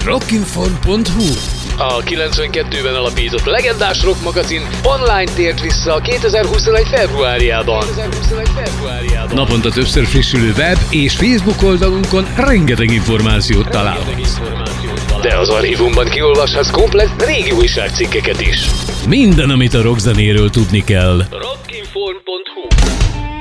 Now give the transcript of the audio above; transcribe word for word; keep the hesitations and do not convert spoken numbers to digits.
rockinform pont hu. A kilencvenkettőben alapított legendás rock magazin online tért vissza kétezer-huszonegy februárjában. Naponta többször frissülő web és Facebook oldalunkon rengeteg információt találhatsz. De az archívumban kiolvashatsz komplett régi újságcikkeket is. Minden, amit a rockzenéről tudni kell. Rocky